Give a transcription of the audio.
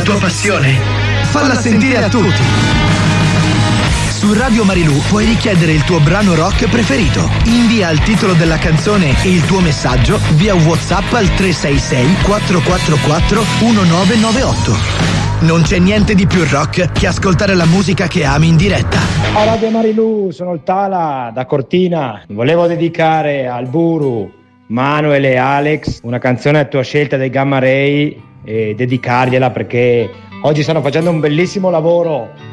tua passione? Falla sentire a tutti. Su Radio Marilù puoi richiedere il tuo brano rock preferito. Invia il titolo della canzone e il tuo messaggio via WhatsApp al 366 444 1998. Non c'è niente di più rock che ascoltare la musica che ami in diretta. Ciao Radio Marilù, sono il Tala da Cortina. Volevo dedicare al Buru, Manuel e Alex una canzone a tua scelta dei Gamma Ray e dedicargliela perché oggi stanno facendo un bellissimo lavoro